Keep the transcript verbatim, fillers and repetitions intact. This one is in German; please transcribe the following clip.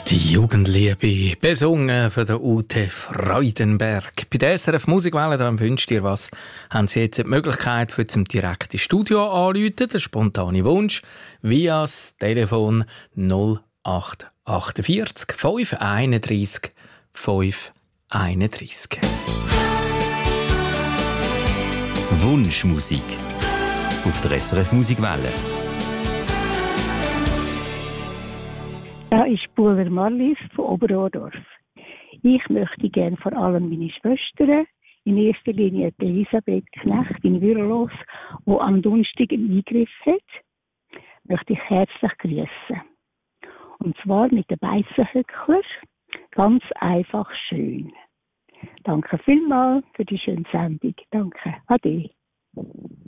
Die Jugendliebe, besungen von der Ute Freudenberg. Bei der S R F Musikwelle, da wünscht ihr was, haben Sie jetzt die Möglichkeit für zum direkten Studio anzurufen, der spontane Wunsch, via das Telefon null acht achtundvierzig fünf einunddreißig fünf einunddreißig. Wunschmusik auf der S R F Musikwelle. Ja, ich Buhler Marlies von Oberodorf. Ich möchte gerne vor allem meine Schwestern, in erster Linie Elisabeth Knecht in Würlos, die am Donnerstag einen Eingriff hat, möchte ich herzlich grüßen. Und zwar mit den Beissenhöckler, ganz einfach schön. Danke vielmals für die schöne Sendung. Danke. Ade.